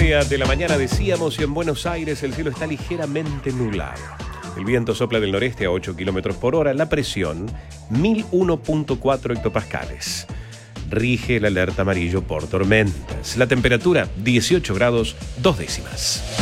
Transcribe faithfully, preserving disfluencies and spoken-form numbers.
media de la mañana decíamos, y en Buenos Aires el cielo está ligeramente nublado. El viento sopla del noreste a ocho kilómetros por hora. La presión, mil uno punto cuatro hectopascales. Rige el alerta amarillo por tormentas. La temperatura, dieciocho grados, dos décimas.